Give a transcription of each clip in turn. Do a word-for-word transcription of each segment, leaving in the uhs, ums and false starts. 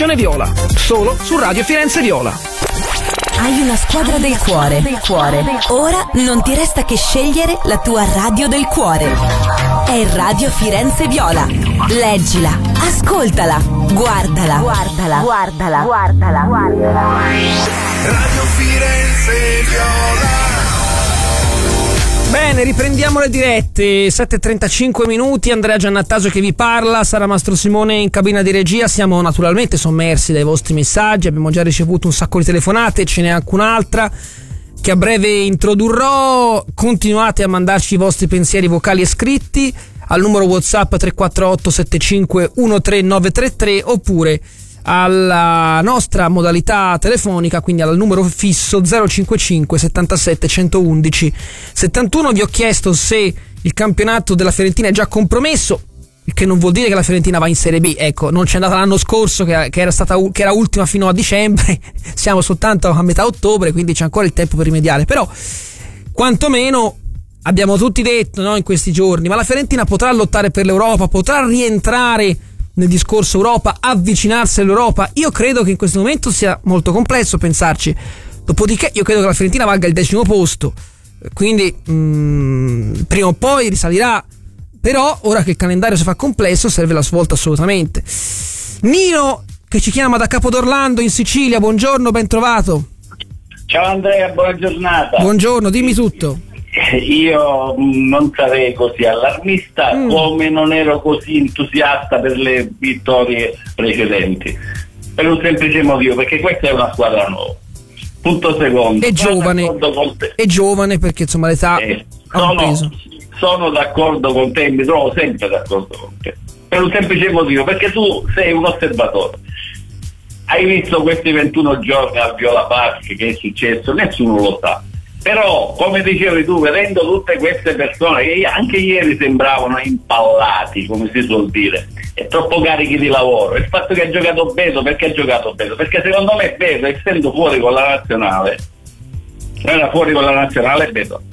Passione Viola, solo su Radio Firenze Viola. Hai una squadra del cuore. del cuore. Ora non ti resta che scegliere la tua radio del cuore. È Radio Firenze Viola. Leggila, ascoltala, guardala, guardala, guardala, guardala, guardala. Radio Firenze Viola. Bene, riprendiamo le dirette, sette e trentacinque minuti, Andrea Giannattasio che vi parla, Sara Mastro Simone in cabina di regia. Siamo naturalmente sommersi dai vostri messaggi, abbiamo già ricevuto un sacco di telefonate, ce n'è anche un'altra che a breve introdurrò. Continuate a mandarci i vostri pensieri vocali e scritti al numero WhatsApp tre quattro otto sette cinque uno tre nove tre tre oppure alla nostra modalità telefonica, quindi al numero fisso zero cinquantacinque settantasette centoundici settantuno. Vi ho chiesto se il campionato della Fiorentina è già compromesso, il che non vuol dire che la Fiorentina va in Serie B. Ecco, non c'è andata l'anno scorso che, che era stata che era ultima fino a dicembre, siamo soltanto a metà ottobre, quindi c'è ancora il tempo per rimediare. Però quantomeno abbiamo tutti detto, no, in questi giorni, ma la Fiorentina potrà lottare per l'Europa, potrà rientrare nel discorso Europa, avvicinarsi all'Europa. Io credo che in questo momento sia molto complesso pensarci. Dopodiché io credo che la Fiorentina valga il decimo posto, quindi mh, prima o poi risalirà. Però ora che il calendario si fa complesso serve la svolta assolutamente. Nino che ci chiama da Capodorlando in Sicilia, buongiorno, ben trovato. Ciao Andrea, buona giornata. Buongiorno, dimmi tutto. Io non sarei così allarmista mm. come non ero così entusiasta per le vittorie precedenti, per un semplice motivo, perché questa è una squadra nuova. Punto secondo, è giovane, è giovane perché insomma l'età eh, ha un sono, peso. Sono d'accordo con te, mi trovo sempre d'accordo con te, per un semplice motivo, perché tu sei un osservatore. Hai visto questi ventuno giorni al Viola Park che è successo? Nessuno lo sa. Però, come dicevi tu, vedendo tutte queste persone che anche ieri sembravano impallati, come si suol dire, e troppo carichi di lavoro, il fatto che ha giocato Beto, perché ha giocato Beto? Perché secondo me Beto, essendo fuori con la nazionale, era fuori con la nazionale Beto.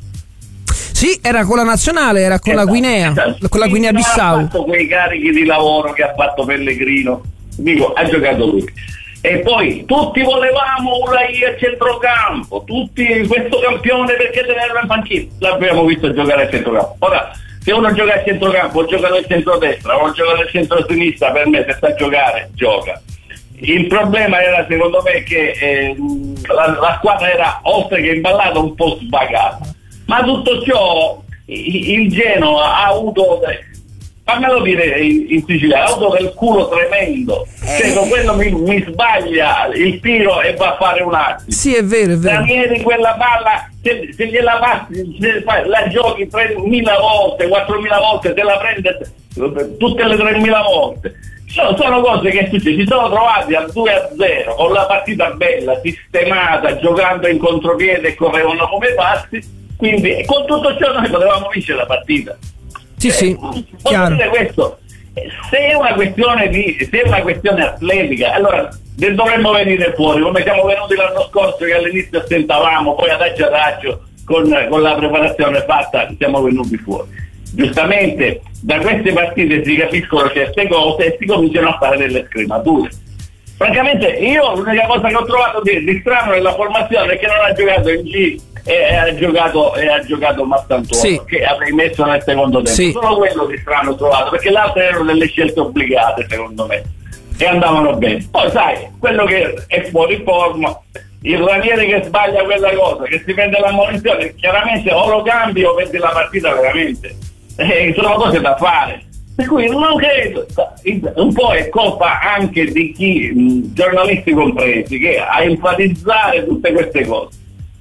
Sì, era con la nazionale, era con esatto, la Guinea, esatto. con la Guinea Bissau. Ha fatto quei carichi di lavoro che ha fatto Pellegrino, dico, ha giocato lui. E poi tutti volevamo Ulai a centrocampo, tutti questo campione perché tenerlo in panchina. L'abbiamo visto giocare a centrocampo. Ora, se uno gioca a centrocampo, gioca nel centrodestra o gioca nel centrosinistra, per me se sta a giocare, gioca. Il problema era secondo me che eh, la, la squadra era, oltre che imballata, un po' svagata. Ma tutto ciò il Genoa ha avuto, fammelo dire in, in Sicilia, ha avuto del culo tremendo. Cioè, con quello mi, mi sbaglia il tiro e va a fare un attimo. Sì, è vero, è vero. Ranieri quella palla, se, se gliela passi, se la giochi tremila volte, quattromila volte, te la prende tutte le tremila volte. Sono, sono cose che succedono. Si sono trovati al due a zero con la partita bella, sistemata, giocando in contropiede e correvano come pazzi. Quindi con tutto ciò noi potevamo vincere la partita. Sì, eh, sì, posso dire questo, se è una questione di se è una questione atletica, allora dovremmo venire fuori come siamo venuti l'anno scorso, che all'inizio stentavamo, poi adagio adagio con, con la preparazione fatta siamo venuti fuori. Giustamente da queste partite si capiscono certe cose e si cominciano a fare delle scremature. Francamente io l'unica cosa che ho trovato di, di strano nella formazione è che non ha giocato in G e ha giocato e ha giocato Massantuono, sì, che avrei messo nel secondo tempo. Sì. Solo quello di strano ho trovato, perché l'altro erano delle scelte obbligate secondo me e andavano bene. Poi sai, quello che è fuori forma, il Ranieri che sbaglia quella cosa, che si prende la munizione, chiaramente o lo cambi o perdi la partita veramente. Eh, sono cose da fare. Per cui non credo, un po' è colpa anche di chi, mh, giornalisti compresi, che a enfatizzare tutte queste cose.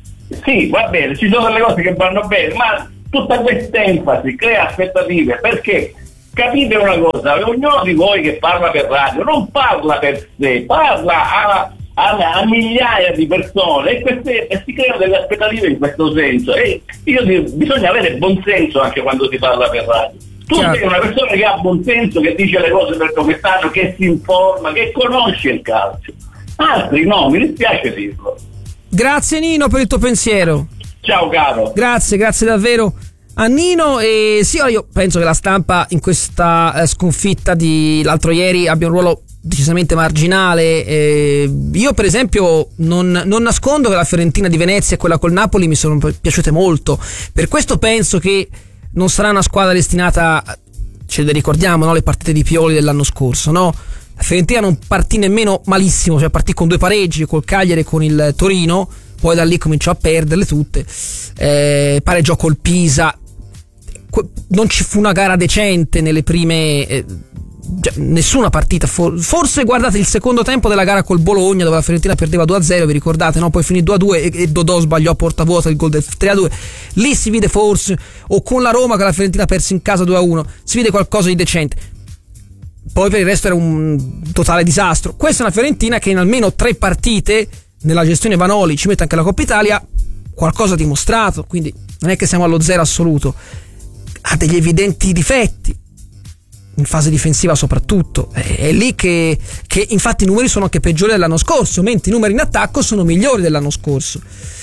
Sì, va bene, ci sono delle cose che vanno bene, ma tutta questa enfasi crea aspettative, perché capite una cosa, ognuno di voi che parla per radio non parla per sé, parla a, a, a migliaia di persone e, queste, e si creano delle aspettative in questo senso, e io dico, bisogna avere buon senso anche quando si parla per radio. Tu Chiaro. sei una persona che ha buon senso, che dice le cose per come stanno, che si informa, che conosce il calcio. Altri no, mi dispiace dirlo. Grazie Nino per il tuo pensiero. Ciao caro. Grazie, grazie davvero a Nino. E sì, io penso che la stampa in questa eh, sconfitta di l'altro ieri abbia un ruolo decisamente marginale. Eh, io per esempio non, non nascondo che la Fiorentina di Venezia e quella col Napoli mi sono piaciute molto, per questo penso che non sarà una squadra destinata, ce le ricordiamo, no? Le partite di Pioli dell'anno scorso, no? La Fiorentina non partì nemmeno malissimo, cioè partì con due pareggi, col Cagliari e con il Torino, poi da lì cominciò a perderle tutte, eh, pareggiò col Pisa, non ci fu una gara decente nelle prime, eh, nessuna partita, forse guardate il secondo tempo della gara col Bologna dove la Fiorentina perdeva due a zero, vi ricordate, no? Poi finì due a due e, e Dodò sbagliò a porta vuota il gol del tre a due, lì si vide forse, o con la Roma che la Fiorentina perse in casa due a uno, si vide qualcosa di decente, poi per il resto era un totale disastro. Questa è una Fiorentina che in almeno tre partite nella gestione Vanoli, ci mette anche la Coppa Italia, qualcosa ha dimostrato, quindi non è che siamo allo zero assoluto, ha degli evidenti difetti in fase difensiva soprattutto, è, è lì che, che infatti i numeri sono anche peggiori dell'anno scorso, mentre i numeri in attacco sono migliori dell'anno scorso.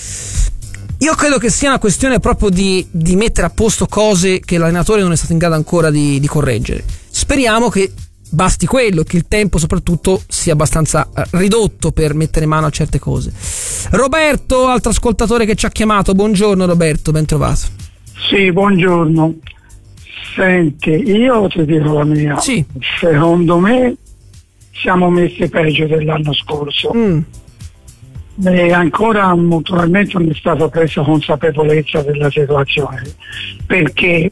Io credo che sia una questione proprio di, di mettere a posto cose che l'allenatore non è stato in grado ancora di, di correggere. Speriamo che basti quello, che il tempo soprattutto sia abbastanza ridotto per mettere mano a certe cose. Roberto, altro ascoltatore che ci ha chiamato, buongiorno Roberto, ben trovato. Sì, buongiorno. Senti, io ti dico la mia. Sì. Secondo me siamo messi peggio dell'anno scorso. Mm. E ancora naturalmente non è stata presa consapevolezza della situazione, perché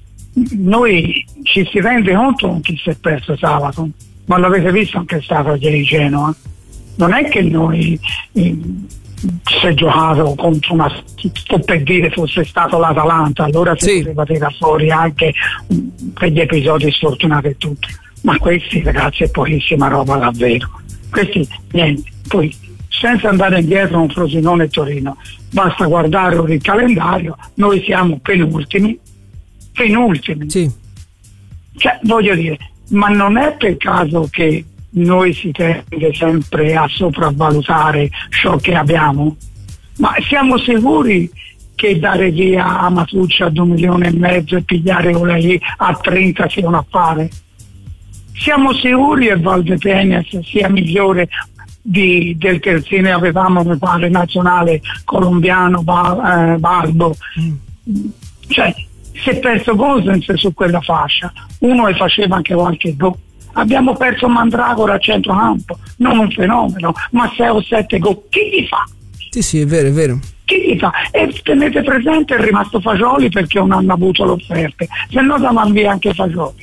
noi ci si rende conto chi si è perso sabato, ma l'avete visto anche stato ieri Genoa. Non è che noi eh, si è giocato contro una, sto per dire fosse stato l'Atalanta, allora si sì. poteva tirare fuori anche per gli episodi sfortunati e tutto, ma questi ragazzi è pochissima roba davvero, questi niente. Poi senza andare indietro con Frosinone e Torino, basta guardare ora il calendario, noi siamo penultimi penultimi sì. Cioè voglio dire, ma non è per caso che noi si tende sempre a sopravvalutare ciò che abbiamo? Ma siamo sicuri che dare via a Matucci a due milioni e mezzo e pigliare Olai a trenta sia un affare? Siamo sicuri che Valdepeñas sia migliore di, del terzino che avevamo, mi pare, nazionale colombiano Bal, eh, Balbo? Mm. Cioè si è perso Gosens su quella fascia, uno e faceva anche qualche gol. Abbiamo perso Mandragora a centrocampo, non un fenomeno, ma sei o sette gol, chi li fa? Sì, sì, è vero, è vero. Chi li fa? E tenete presente è rimasto Fagioli perché non hanno avuto le offerte, se no davano via anche Fagioli.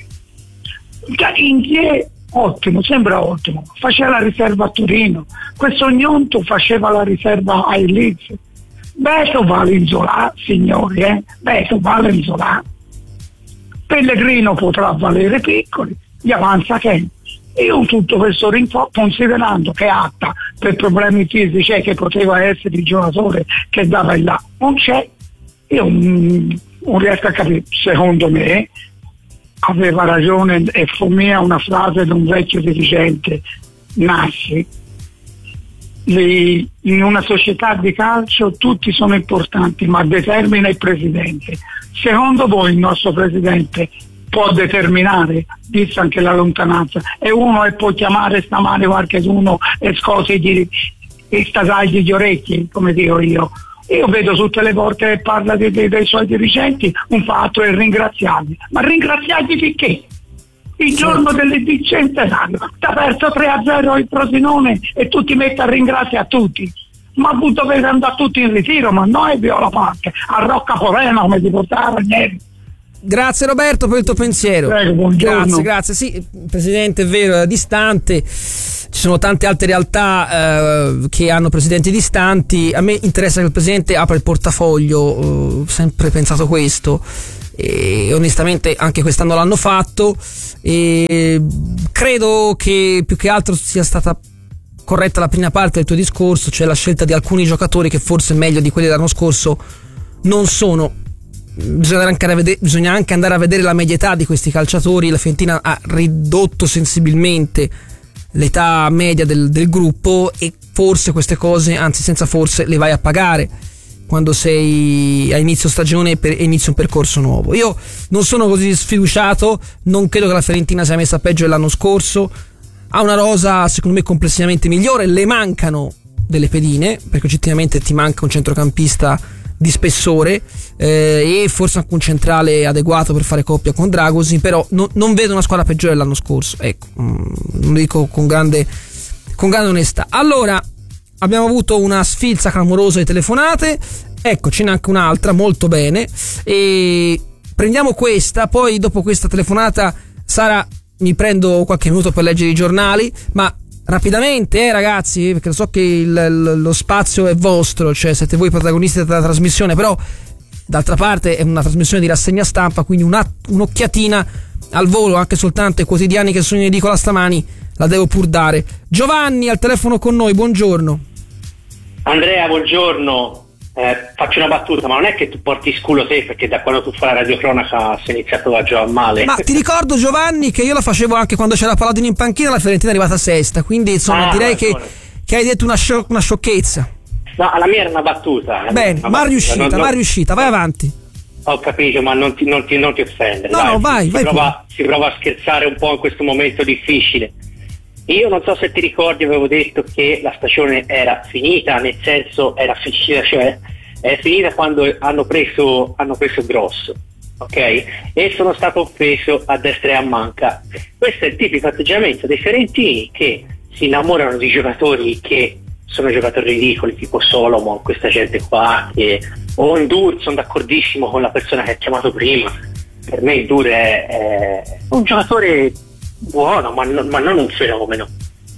Inghie, ottimo, sembra ottimo, faceva la riserva a Torino, questo Gnonto faceva la riserva ai Leeds. Beto Valenzola, signori, eh? Beto Valenzola. Pellegrino potrà valere piccoli, gli avanza che io tutto questo rinfo, considerando che Atta per problemi fisici e che poteva essere il giocatore che dava il là, non c'è, io non, non riesco a capire. Secondo me aveva ragione e fu mia una frase di un vecchio dirigente, Nassi: in una società di calcio tutti sono importanti, ma determina il presidente. Secondo voi il nostro presidente può determinare, vista anche la lontananza, e uno e può chiamare stamane qualche uno e scosi e stagli gli orecchi, come dico io? Io vedo tutte le volte che parla dei, dei, dei suoi dirigenti, un fatto è ringraziarli, ma ringraziarli perché? Il sì. giorno del bicentenario ti ha perso tre a zero il Frosinone e tu ti metti a ringraziare a tutti, ma dovete andare tutti in ritiro, ma noi Viola Park a Rocca Porena come ti portava ieri. Grazie Roberto per il tuo pensiero. Prego, buongiorno. Grazie, grazie. Sì, Presidente è vero, è distante. Ci sono tante altre realtà eh, che hanno presidenti distanti. A me interessa che il Presidente apra il portafoglio, ho sempre pensato questo. E onestamente anche quest'anno l'hanno fatto e credo che più che altro sia stata corretta la prima parte del tuo discorso, cioè la scelta di alcuni giocatori che forse meglio di quelli dell'anno scorso non sono. Bisogna anche, vedere, bisogna anche andare a vedere la media età di questi calciatori. La Fiorentina ha ridotto sensibilmente l'età media del, del gruppo e forse queste cose, anzi senza forse, le vai a pagare quando sei a inizio stagione e inizi un percorso nuovo. Io non sono così sfiduciato, non credo che la Fiorentina sia messa peggio dell'anno scorso, ha una rosa secondo me complessivamente migliore, le mancano delle pedine perché oggettivamente ti manca un centrocampista di spessore eh, e forse anche un centrale adeguato per fare coppia con Dragosin, però no, non vedo una squadra peggiore dell'anno scorso, ecco, mm, lo dico con grande, con grande onestà. Allora, abbiamo avuto una sfilza clamorosa di telefonate, ecco, ce n'è anche un'altra, molto bene, e prendiamo questa, poi dopo questa telefonata Sara mi prendo qualche minuto per leggere i giornali, ma rapidamente eh ragazzi, perché so che il, lo spazio è vostro, cioè siete voi protagonisti della trasmissione, però d'altra parte è una trasmissione di rassegna stampa, quindi una, un'occhiatina al volo anche soltanto ai quotidiani che sono in edicola stamani la devo pur dare. Giovanni al telefono con noi, buongiorno. Andrea, buongiorno. Eh, faccio una battuta, ma non è che tu porti sculo te, perché da quando tu fai la radiocronaca sei iniziato a giocare male. Ma ti ricordo, Giovanni, che io la facevo anche quando c'era Palladino in panchina, la Fiorentina è arrivata sesta, quindi insomma ah, direi che, che hai detto una, scio- una sciocchezza. No, la mia era una battuta. Bene, una ma battuta. riuscita, non, ma non... riuscita, vai avanti. Ho capito, ma non ti, non ti, non ti offendere. No, dai. no, vai, si, vai prova, si prova a scherzare un po' in questo momento difficile. Io non so se ti ricordi, avevo detto che la stagione era finita, nel senso era finita, cioè è finita quando hanno preso, hanno preso Grosso, ok? E sono stato offeso a destra e a manca. Questo è il tipico atteggiamento dei fiorentini che si innamorano di giocatori che sono giocatori ridicoli, tipo Solomon, questa gente qua, che, o Ndur, sono d'accordissimo con la persona che ha chiamato prima. Per me Ndur è, è un giocatore buono, ma, no, ma non un fenomeno,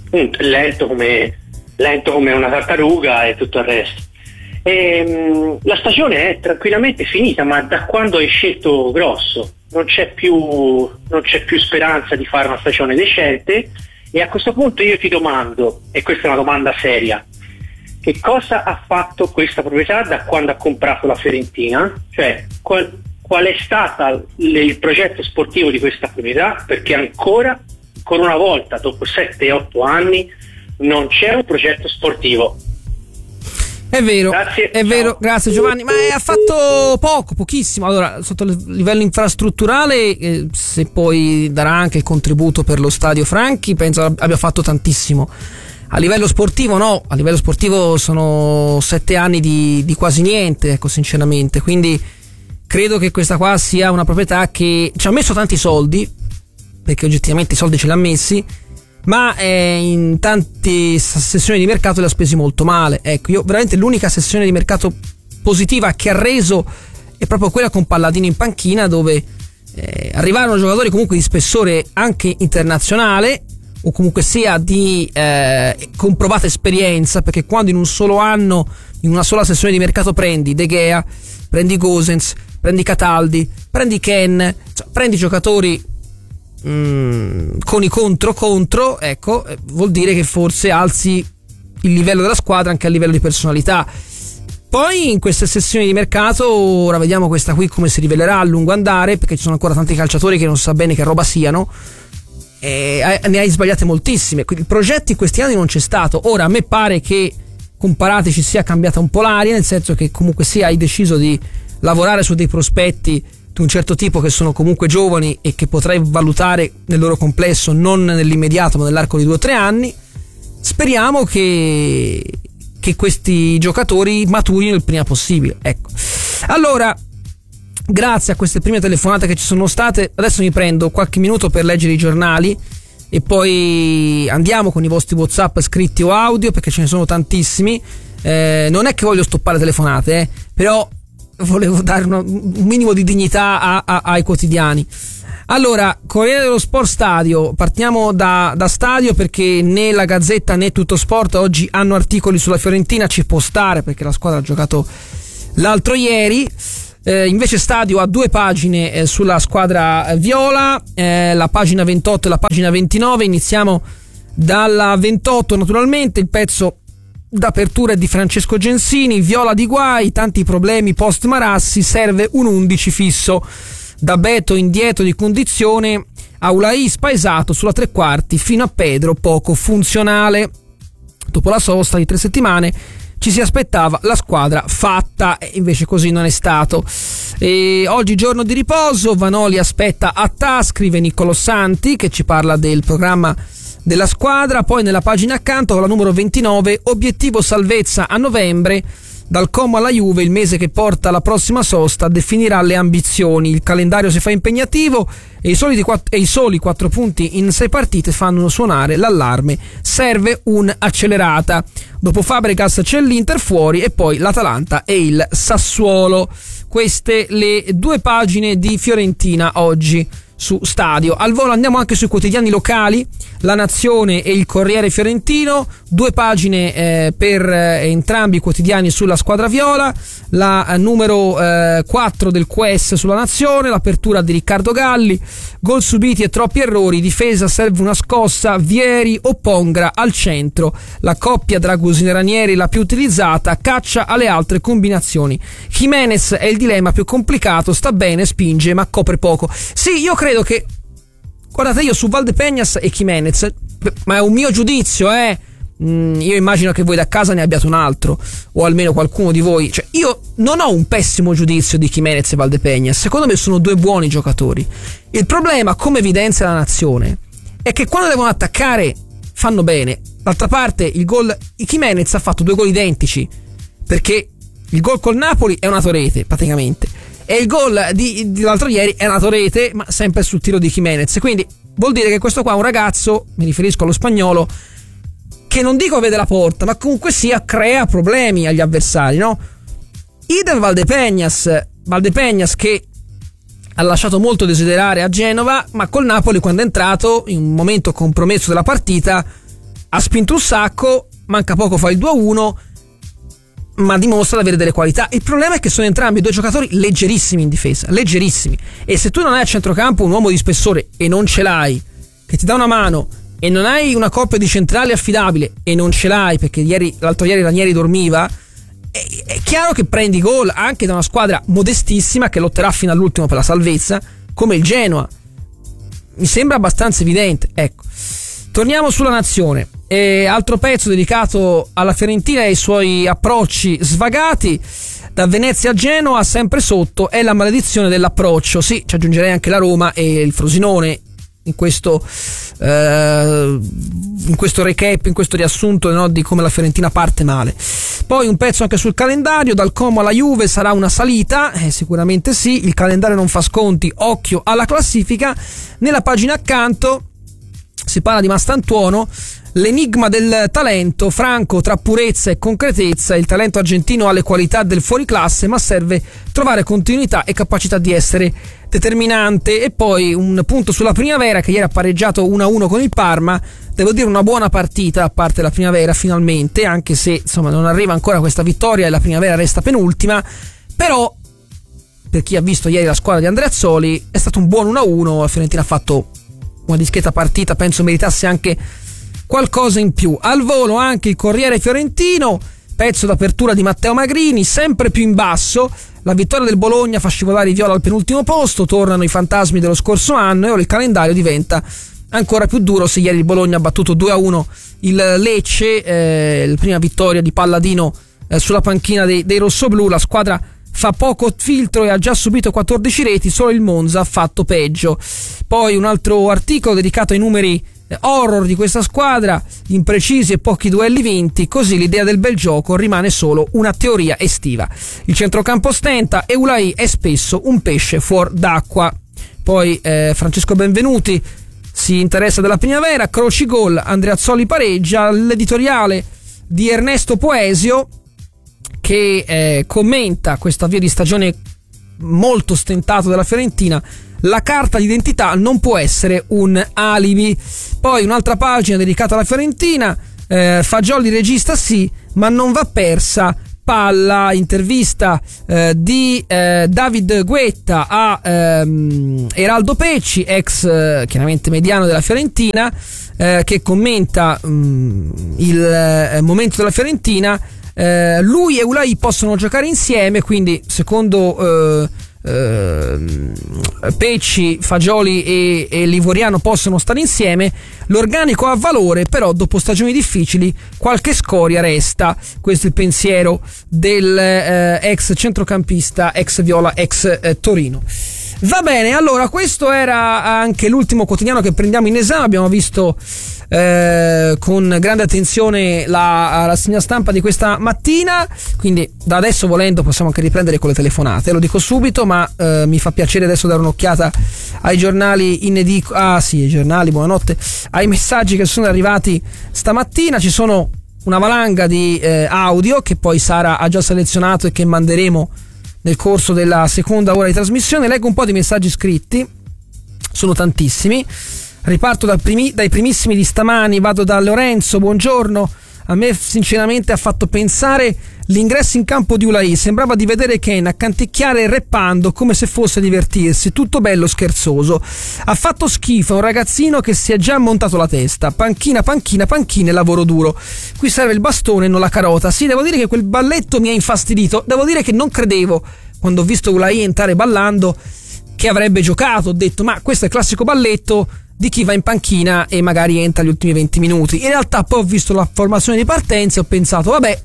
lento come, lento come una tartaruga e tutto il resto. E, mh, la stagione è tranquillamente finita, ma da quando hai scelto Grosso non c'è più, non c'è più speranza di fare una stagione decente, e a questo punto io ti domando, e questa è una domanda seria, che cosa ha fatto questa proprietà da quando ha comprato la Fiorentina? Cioè qual, qual è stato il progetto sportivo di questa proprietà? Perché ancora, ancora una volta, dopo sette otto anni, non c'è un progetto sportivo. È vero, grazie, è ciao. vero, grazie Giovanni, ma è, ha fatto poco, pochissimo. Allora, sotto il livello infrastrutturale, eh, se poi darà anche il contributo per lo stadio Franchi, penso abbia fatto tantissimo. A livello sportivo no, a livello sportivo sono sette anni di, di quasi niente, ecco, sinceramente. Quindi credo che questa qua sia una proprietà che ci ha messo tanti soldi, perché oggettivamente i soldi ce li ha messi, ma eh, in tante sessioni di mercato le ha spesi molto male. Ecco, io veramente l'unica sessione di mercato positiva che ha reso è proprio quella con Palladino in panchina, dove eh, arrivarono giocatori comunque di spessore anche internazionale, o comunque sia di eh, comprovata esperienza, perché quando in un solo anno, in una sola sessione di mercato prendi De Gea, prendi Gosens, prendi Cataldi, prendi Ken, cioè, prendi giocatori Mm, con i contro contro, ecco, vuol dire che forse alzi il livello della squadra anche a livello di personalità. Poi in queste sessioni di mercato, ora vediamo questa qui come si rivelerà a lungo andare, perché ci sono ancora tanti calciatori che non sa bene che roba siano, e ne hai sbagliate moltissime. Quindi il progetto in questi anni non c'è stato. Ora a me pare che con Parati ci sia cambiata un po' l'aria, nel senso che comunque sia hai deciso di lavorare su dei prospetti di un certo tipo che sono comunque giovani e che potrai valutare nel loro complesso non nell'immediato ma nell'arco di due o tre anni. Speriamo che, che questi giocatori maturino il prima possibile, ecco. Allora, grazie a queste prime telefonate che ci sono state, adesso mi prendo qualche minuto per leggere i giornali e poi andiamo con i vostri WhatsApp scritti o audio, perché ce ne sono tantissimi. Eh, non è che voglio stoppare telefonate, eh, però volevo dare una, un minimo di dignità a, a, ai quotidiani. Allora, Corriere dello Sport Stadio, partiamo da, da Stadio, perché né la Gazzetta né Tutto Sport oggi hanno articoli sulla Fiorentina, ci può stare perché la squadra ha giocato l'altro ieri. Eh, invece Stadio ha due pagine eh, sulla squadra viola, eh, la pagina ventotto e la pagina ventinove. Iniziamo dalla ventotto, naturalmente, il pezzo d'apertura è di Francesco Gensini. Viola di guai, tanti problemi post Marassi, serve un undici fisso. Da Beto indietro di condizione, Aulai spaesato sulla tre quarti, fino a Pedro poco funzionale. Dopo la sosta di tre settimane ci si aspettava la squadra fatta, e invece così non è stato. E oggi giorno di riposo, Vanoli aspetta Attà, scrive Niccolò Santi, che ci parla del programma della squadra. Poi nella pagina accanto con la numero ventinove, obiettivo salvezza a novembre. Dal Como alla Juve, il mese che porta alla prossima sosta definirà le ambizioni. Il calendario si fa impegnativo e i soli, quattro, e i soli quattro punti in sei partite fanno suonare l'allarme. Serve un'accelerata. Dopo Fabregas c'è l'Inter fuori e poi l'Atalanta e il Sassuolo. Queste le due pagine di Fiorentina oggi su Stadio. Al volo andiamo anche sui quotidiani locali, La Nazione e il Corriere Fiorentino, due pagine eh, per eh, entrambi i quotidiani sulla squadra viola. La eh, numero eh, quattro del Q S sulla Nazione, l'apertura di Riccardo Galli, gol subiti e troppi errori, difesa serve una scossa, Vieri o Pongra al centro, la coppia Dragusini-Ranieri la più utilizzata, caccia alle altre combinazioni. Jimenez è il dilemma più complicato, sta bene, spinge ma copre poco. Sì, io credo che, guardate, io su Valdepeñas e Jimenez, ma è un mio giudizio, eh mm, io immagino che voi da casa ne abbiate un altro, o almeno qualcuno di voi. Cioè, io non ho un pessimo giudizio di Jimenez e Valdepeñas, secondo me sono due buoni giocatori. Il problema, come evidenzia La Nazione, è che quando devono attaccare fanno bene. D'altra parte il gol, Jimenez ha fatto due gol identici, perché il gol col Napoli è una rete praticamente, e il gol di, di l'altro ieri è una rete, ma sempre sul tiro di Jimenez. Quindi vuol dire che questo qua è un ragazzo, mi riferisco allo spagnolo, che non dico vede la porta, ma comunque sia crea problemi agli avversari, no? Idem Valdepeñas, Valdepeñas che ha lasciato molto desiderare a Genova, ma col Napoli, quando è entrato in un momento compromesso della partita, ha spinto un sacco, manca poco fa il due a uno, ma dimostra di avere delle qualità. Il problema è che sono entrambi due giocatori leggerissimi in difesa, leggerissimi, e se tu non hai a centrocampo un uomo di spessore e non ce l'hai, che ti dà una mano, e non hai una coppia di centrali affidabile e non ce l'hai, perché ieri, l'altro ieri Ranieri dormiva, è, è chiaro che prendi gol anche da una squadra modestissima che lotterà fino all'ultimo per la salvezza, come il Genoa. Mi sembra abbastanza evidente. Ecco, torniamo sulla Nazione. E altro pezzo dedicato alla Fiorentina e ai suoi approcci svagati. Da Venezia a Genoa, sempre sotto, è la maledizione dell'approccio. Sì, ci aggiungerei anche la Roma e il Frosinone in questo eh, in questo recap, in questo riassunto, no, di come la Fiorentina parte male. Poi un pezzo anche sul calendario. Dal Como alla Juve sarà una salita, eh, sicuramente sì, il calendario non fa sconti, occhio alla classifica. Nella pagina accanto si parla di Mastantuono, l'enigma del talento, franco tra purezza e concretezza. Il talento argentino ha le qualità del fuoriclasse, ma serve trovare continuità e capacità di essere determinante. E poi un punto sulla Primavera, che ieri ha pareggiato uno a uno con il Parma. Devo dire una buona partita a parte la Primavera finalmente, anche se insomma non arriva ancora questa vittoria e la Primavera resta penultima. Però per chi ha visto ieri la squadra di Andreazzoli è stato un buon uno a uno. La Fiorentina ha fatto una discreta partita, penso meritasse anche qualcosa in più. Al volo anche il Corriere Fiorentino, pezzo d'apertura di Matteo Magrini, sempre più in basso. La vittoria del Bologna fa scivolare i viola al penultimo posto, tornano i fantasmi dello scorso anno e ora il calendario diventa ancora più duro. Se ieri il Bologna ha battuto due a uno il Lecce, eh, la prima vittoria di Palladino eh, sulla panchina dei, dei rossoblù, la squadra fa poco filtro e ha già subito quattordici reti, solo il Monza ha fatto peggio. Poi un altro articolo dedicato ai numeri horror di questa squadra, imprecisi e pochi duelli vinti, così l'idea del bel gioco rimane solo una teoria estiva. Il centrocampo stenta e Ulai è spesso un pesce fuor d'acqua. Poi eh, Francesco Benvenuti si interessa della Primavera, Croci gol, Andreazzoli pareggia. L'editoriale di Ernesto Poesio, che eh, commenta questo avvio di stagione molto stentato della Fiorentina. La carta d'identità non può essere un alibi. Poi un'altra pagina dedicata alla Fiorentina, eh, Fagioli regista sì, ma non va persa palla. Intervista eh, di eh, David Guetta a ehm, Eraldo Pecci, ex eh, chiaramente mediano della Fiorentina, eh, che commenta mh, il eh, momento della Fiorentina. Eh, lui e Ulai possono giocare insieme, quindi secondo eh, eh, Pecci, Fagioli e, e Livoriano possono stare insieme. L'organico ha valore, però dopo stagioni difficili qualche scoria resta. Questo è il pensiero del eh, ex centrocampista, ex Viola, ex eh, Torino. Va bene, allora questo era anche l'ultimo quotidiano che prendiamo in esame. Abbiamo visto eh, con grande attenzione la, la rassegna stampa di questa mattina, quindi da adesso volendo possiamo anche riprendere con le telefonate, lo dico subito, ma eh, mi fa piacere adesso dare un'occhiata ai giornali in edicola. Ah sì, i giornali, buonanotte, ai messaggi che sono arrivati stamattina. Ci sono una valanga di eh, audio che poi Sara ha già selezionato e che manderemo nel corso della seconda ora di trasmissione. Leggo un po' di messaggi scritti, sono tantissimi. Riparto dal primi, dai primissimi di stamani, vado da Lorenzo, buongiorno. A me sinceramente ha fatto pensare l'ingresso in campo di Ulai, sembrava di vedere Ken a canticchiare rappando come se fosse a divertirsi, tutto bello scherzoso. Ha fatto schifo, un ragazzino che si è già montato la testa, panchina, panchina, panchina e lavoro duro. Qui serve il bastone e non la carota. Sì, devo dire che quel balletto mi ha infastidito, devo dire che non credevo, quando ho visto Ulai entrare ballando, che avrebbe giocato. Ho detto, ma questo è il classico balletto di chi va in panchina e magari entra gli ultimi venti minuti. In realtà poi ho visto la formazione di partenza e ho pensato, vabbè,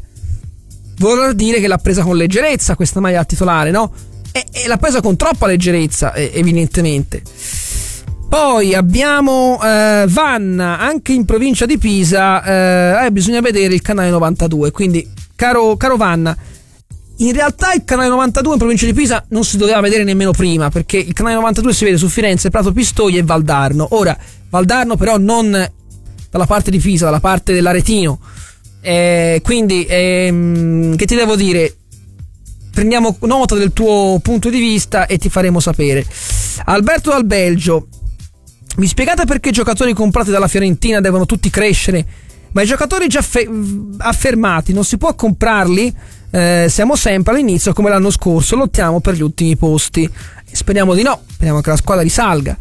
vorrà dire che l'ha presa con leggerezza questa maglia titolare, no? E, e l'ha presa con troppa leggerezza, evidentemente. Poi abbiamo eh, Vanna, anche in provincia di Pisa, eh, eh, bisogna vedere il canale novantadue, quindi caro, caro Vanna, in realtà il canale novantadue in provincia di Pisa non si doveva vedere nemmeno prima, perché il canale novantadue si vede su Firenze, Prato Pistoia e Valdarno. Ora, Valdarno però non dalla parte di Pisa, dalla parte dell'Aretino. Eh, quindi, ehm, che ti devo dire? Prendiamo nota del tuo punto di vista e ti faremo sapere. Alberto dal Belgio, mi spiegate perché i giocatori comprati dalla Fiorentina devono tutti crescere, ma i giocatori già fe- affermati non si può comprarli? Eh, siamo sempre all'inizio come l'anno scorso, lottiamo per gli ultimi posti. Speriamo di no, speriamo che la squadra risalga.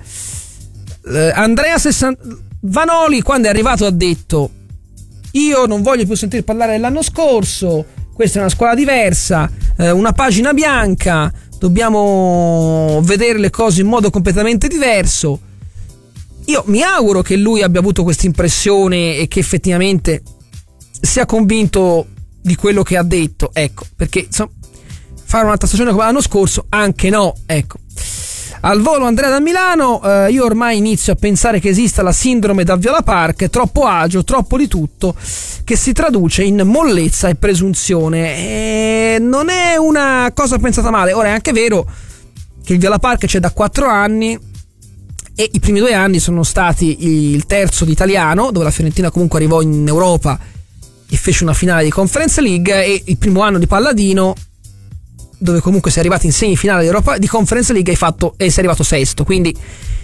eh, Andrea sessanta Vanoli, quando è arrivato, ha detto: io non voglio più sentire parlare dell'anno scorso, questa è una squadra diversa, eh, una pagina bianca, dobbiamo vedere le cose in modo completamente diverso. Io mi auguro che lui abbia avuto questa impressione e che effettivamente sia convinto di quello che ha detto, ecco, perché insomma, fare un'altra stagione come l'anno scorso anche no, ecco. Al volo Andrea da Milano, eh, io ormai inizio a pensare che esista la sindrome da Viola Park, troppo agio, troppo di tutto, che si traduce in mollezza e presunzione. E non è una cosa pensata male. Ora è anche vero che il Viola Park c'è da quattro anni e i primi due anni sono stati il terzo d'italiano, dove la Fiorentina comunque arrivò in Europa e fece una finale di Conference League, e il primo anno di Palladino, dove comunque sei arrivato in semifinale di, Europa, di Conference League, hai fatto, e sei arrivato sesto. Quindi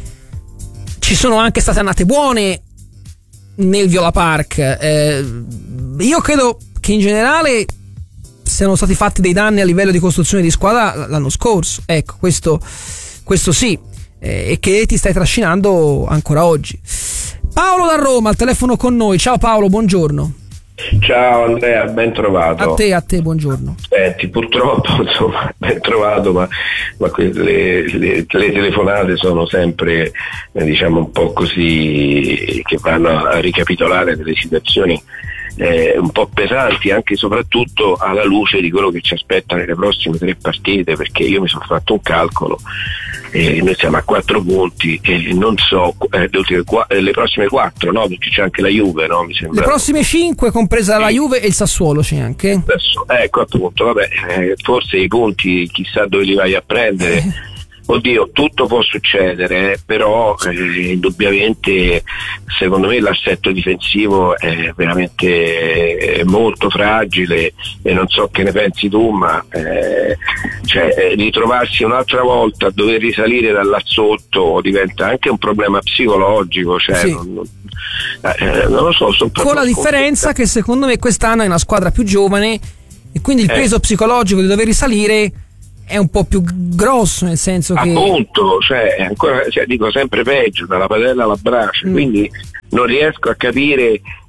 ci sono anche state annate buone nel Viola Park. Eh, io credo che in generale siano stati fatti dei danni a livello di costruzione di squadra l'anno scorso, ecco, questo, questo sì, eh, e che ti stai trascinando ancora oggi. Paolo da Roma al telefono con noi. Ciao Paolo, buongiorno. Ciao Andrea, ben trovato. A te, a te, buongiorno. Senti, purtroppo, insomma, ben trovato, ma, ma le, le, le telefonate sono sempre, eh, diciamo, un po' così, che vanno a ricapitolare delle situazioni eh, un po' pesanti, anche e soprattutto alla luce di quello che ci aspetta nelle prossime tre partite, perché io mi sono fatto un calcolo e noi siamo a quattro punti e non so eh, le, ultime, le prossime quattro, no? Perché c'è anche la Juve, no? Mi sembra. Le prossime cinque, compresa la Juve e il Sassuolo, c'è anche. Adesso, ecco appunto, vabbè, eh, forse i punti chissà dove li vai a prendere. Oddio, tutto può succedere, eh, però eh, indubbiamente secondo me l'assetto difensivo è veramente molto fragile e non so che ne pensi tu, ma eh, cioè, eh, ritrovarsi un'altra volta a dover risalire da là sotto diventa anche un problema psicologico, cioè sì. non, non, eh, non lo so, sono con la differenza che secondo me quest'anno è una squadra più giovane e quindi il eh. peso psicologico di dover risalire è un po' più grosso, nel senso che appunto, cioè, è ancora, cioè, dico sempre peggio, dalla padella alla brace, mm. quindi non riesco a capire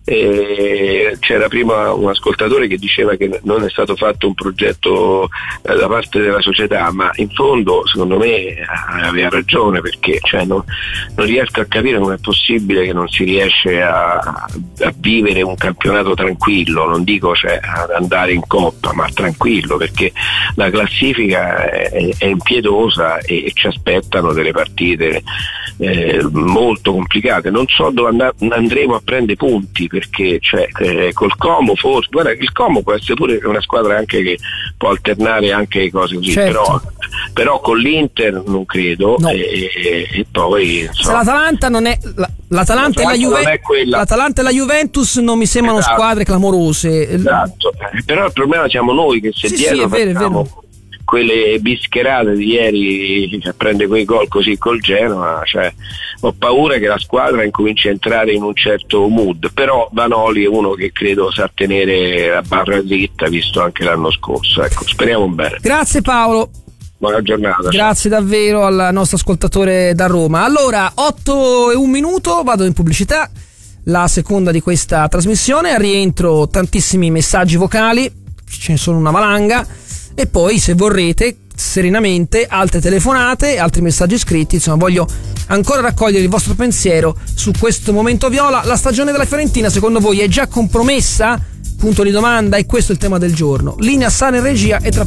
Eh, c'era prima un ascoltatore che diceva che non è stato fatto un progetto eh, da parte della società, ma in fondo secondo me aveva ragione, perché cioè, non, non riesco a capire come è possibile che non si riesce a, a vivere un campionato tranquillo, non dico cioè, ad andare in coppa, ma tranquillo, perché la classifica è, è impietosa e, e ci aspettano delle partite eh, molto complicate. Non so dove and- andremo a prendere punti, perché cioè, eh, col Como forse, guarda, il Como può essere pure una squadra anche che può alternare anche cose così, certo. però, però con l'Inter non credo, no. e, e, e poi insomma, se l'Atalanta non è la, l'Atalanta, l'Atalanta, e la Juve- l'Atalanta e la Juventus non mi sembrano esatto. squadre clamorose, esatto. Però il problema siamo noi che se sì, dietro sì, è vero, è facciamo vero. quelle bischerate di ieri, cioè, prende quei gol così col Genoa, cioè, ho paura che la squadra incominci a entrare in un certo mood, però Vanoli è uno che credo sa tenere la barra dritta, visto anche l'anno scorso, ecco, speriamo bene. Grazie Paolo. Buona giornata. Grazie ciao. Davvero al nostro ascoltatore da Roma. Allora, otto e un minuto, vado in pubblicità, la seconda di questa trasmissione, al rientro tantissimi messaggi vocali, ce ne sono una valanga, e poi se vorrete serenamente altre telefonate, altri messaggi scritti, insomma voglio ancora raccogliere il vostro pensiero su questo momento viola. La stagione della Fiorentina secondo voi è già compromessa? Punto di domanda, e questo è il tema del giorno. Linea sana in regia e tra